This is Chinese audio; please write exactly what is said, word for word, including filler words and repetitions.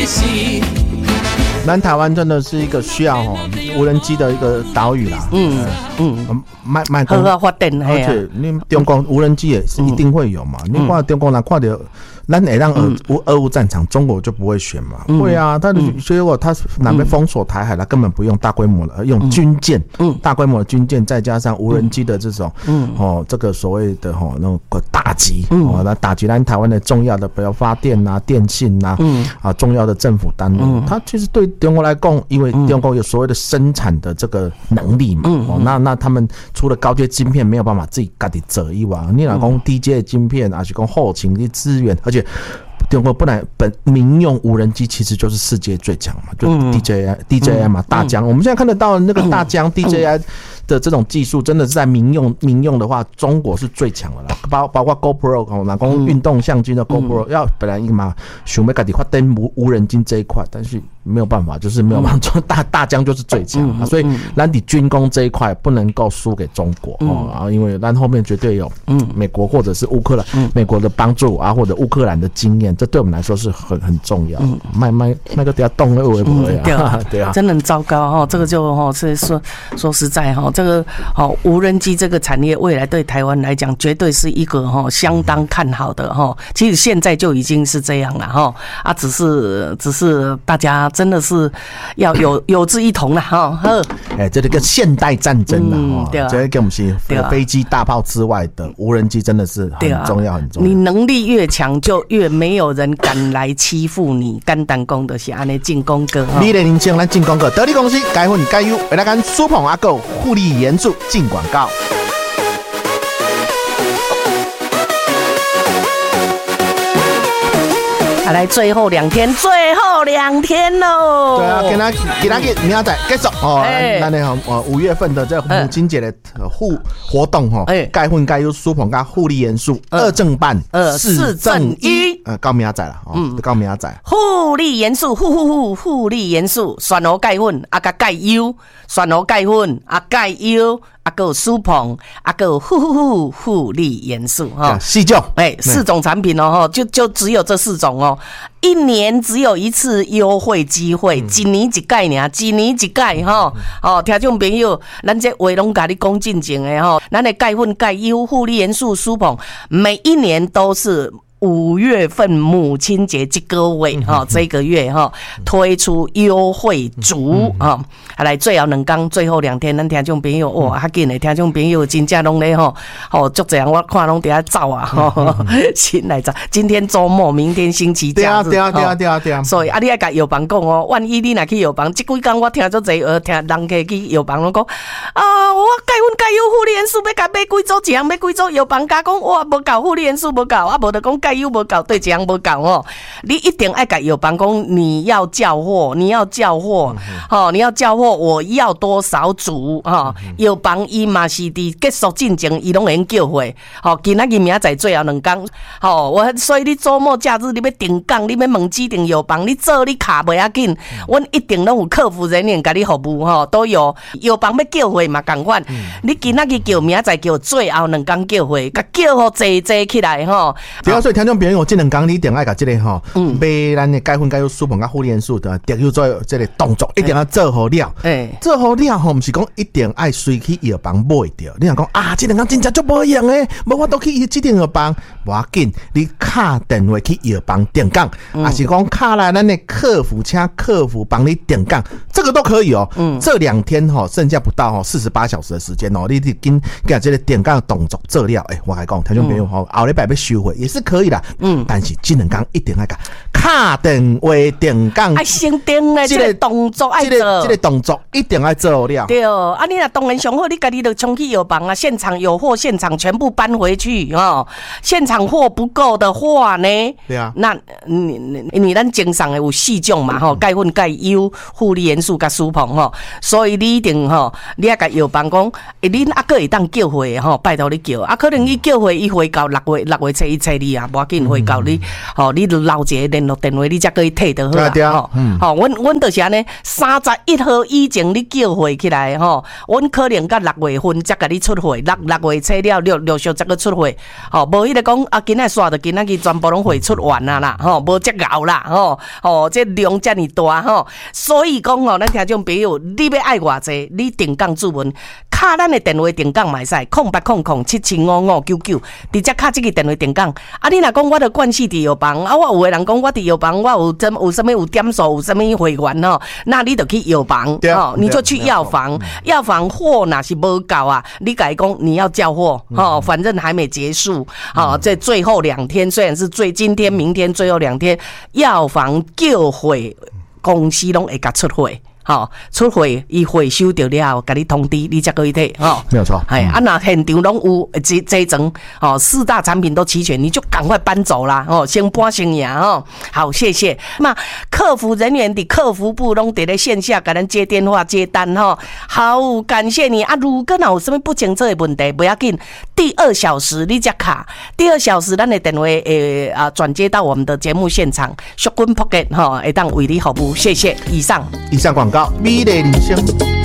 南台湾真的是一个需要哦无人机的一个岛屿啦。嗯嗯，卖卖好好发展， 而且你中国无人机也是一定会有嘛。嗯、你看中国人看到。咱会让俄乌俄乌战场，中国就不会选嘛？嗯、会啊，他结果他哪边封锁台海，他根本不用大规模的用军舰，嗯，大规模的军舰，再加上无人机的这种，嗯，哦，这个所谓的哦那种打击，哦，那打击咱台湾的重要的，比如发电啊、电信啊，嗯，啊，重要的政府单位，嗯、它其实对中国来讲，因为中国有所谓的生产的这个能力嘛，嗯、哦，那那他们除了高阶晶片没有办法自己家己做以外，你若讲低阶的晶片，还是讲后勤的资源，而且中国本来本民用无人机其实就是世界最强嘛，就 D J I、嗯、D J I 嘛，大疆、嗯。我们现在看得到那个大疆、嗯、D J I 的这种技术，真的是在民用民用的话，中国是最强的啦。包包括 GoPro， 那讲运动相机的 GoPro，、嗯、要本来嘛想要自己发展无无人机这一块，但是没有办法，就是没有办法做。大大疆就是最强、嗯啊，所以咱的军工这一块不能够输给中国、嗯哦、啊，因为咱后面绝对有美国或者是乌克兰、嗯、美国的帮助啊，或者乌克兰的经验。这对我们来说是很很重要。嗯，卖卖那个等下动了会不会啊？对啊，对啊， 真的很糟糕哈。这个就哈是说说实在哈，这个好无人机这个产业未来对台湾来讲，绝对是一个哈相当看好的哈。其实现在就已经是这样了哈啊，只是只是大家真的是要有有志一同了哈。呵， 哎，这个现代战争了哈，对啊，这个我们是飞机、大炮之外的无人机，真的是很重要很重要。 你能力越强，就越没有人敢来欺负你。简单讲就是安尼进攻哥， 你的年轻咱进攻哥，得力公司改混改优，为大家苏鹏阿狗互利严肃进广告。 来，最后两天，最后两天喽！ 对啊，给他给他给明仔继续哦，咱的哦五月份的这母亲节的互活动哈，该混该优苏鹏加互利严肃二正半四正一，呃，到明仔了哦，到明仔。 互利严肃，互互互互利严肃，选好钙粉啊，加钙优，选好钙粉啊，钙优。啊，还有苏鹏，啊，还有呼呼呼互利严肃哈， 四种， 哎，四种产品哦，就就只有这四种哦，一年只有一次优惠机会，嗯、一年一届尔，一年一届哈，哦，听众朋友，咱这话拢甲你讲正经的哈，咱的钙粉、钙优、互利严肃、苏鹏，每一年都是。五月份母亲节这个月哈，这个月哈推出优惠组哈，来最后两天最后两天，咱听众朋友哇，较紧的听众朋友真正拢咧吼，吼足侪人我看拢伫遐走啊，吼，先来走。今天周末，明天星期假日， 对啊对啊对啊对啊。 所以啊，你爱甲药房讲哦，万一你若去药房，即几工我听足侪，呃，听人客去药房拢讲啊，我钙粉钙优护理元素要甲买几组，一项买几组，药房甲讲哇无够护理元素无够，啊无就讲钙。又不搞对，这样不搞哦。你一定爱改有办公，你要叫货，你要叫货，好、哦，你要叫货，我要多少组哈？有帮伊嘛是伫结束进前，伊拢会叫货。好、哦，今仔日明仔最后两天，好、哦，我所以你周末假日你要订港，你要问指定有帮，你做你卡不要紧，我一定拢有客服人员给你服务哈、哦，都有有帮要叫货嘛，共款。嗯、你今仔日叫，明仔再叫，最后两天叫货，甲叫好坐坐起来哈。 对啊，所以听众朋友，这两天你一定爱甲这个吼，买咱的钙粉、钙优、苏鹏甲护理元素的，特别做这个动作，一定要做好了。哎，做好了吼，不是讲一定爱随去药房买掉。你若讲啊，这两天真正足无用诶，无法度去指定药房，无要紧，你打电话去药房订购，还是讲打来咱的客服，请客服帮你订购，这个都可以哦。嗯，这两天吼，剩下不到吼四十八小时的时间哦，你得跟甲这个订购动作做了。哎，我来讲，听众朋友吼，后礼拜要收回也是可以啦。嗯，但是这两天一定要甲打电话订购， 爱先订的这个动作爱做， 这个这个动作一定要做了。 对，啊，你若当然上好，你家己就冲去药房啊，现场有货，现场全部搬回去哦。现场货不够的话呢， 对啊， 那你你你咱经常的有四种嘛吼，钙粉、钙优、护理元素甲苏鹏吼，所以你一定吼，你要甲药房讲，诶，恁阿哥会当叫货吼，拜托你叫，啊，可能伊叫货伊回到六月六月初一初二啊， 无要紧，会到你，吼，你留一个联络电话，你才可以摕到好啦，吼，吼，阮阮就是安尼，三十一号以前你叫货起来，吼，阮可能到六月份才甲你出货，六六月初了陆陆续才个出货，吼，无迄个讲啊，今仔刷着今仔日全部拢货出完啊啦，吼，无遮熬啦，吼，吼，这量遮尔大，吼，所以讲吼，咱听众朋友，你要爱偌济，你定岗注文，卡咱的电话定岗嘛会使，空八空空七七五五九九，直接卡这个电话定岗。啊，你若讲我的惯系伫药房，啊，我有的人讲我伫药房，我有怎有什么有点数，有什么会员吼，那你就去药房，哦，你就去药房，药房货若是无够啊，你甲伊讲你要叫货，哦，反正还没结束，哦，这最后两天虽然是最今天明天最后两天，药房叫货公司拢会甲出货。好、哦，出货伊回收掉了，甲你通知，你才可以摕。哦， 没有错。 哎、嗯，啊，那现场拢有这这层，哦，四大产品都齐全，你就赶快搬走啦。哦，先搬先赢哦。好，谢谢。那客服人员的客服部拢伫咧线下给咱接电话接单哈、哦。好，感谢你啊！如果有什么不清楚的问题，不要紧，第二小时你才卡，第二小时咱的电话诶啊转接到我们的节目现场，小滚 pocket 哈，会当为你服务。谢谢。以上， 以上广告。美丽人生。